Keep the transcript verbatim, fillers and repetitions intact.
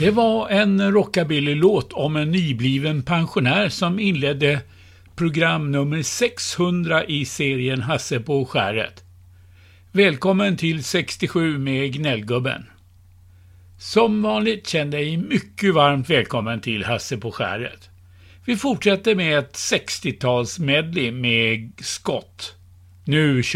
Det var en rockabilly-låt om en nybliven pensionär som inledde program nummer sexhundra i serien Hasse på skäret. Välkommen till sextiosju med Gnällgubben. Som vanligt känner jag mycket varmt välkommen till Hasse på skäret. Vi fortsätter med ett sextio-tals medley med skott. Nu kör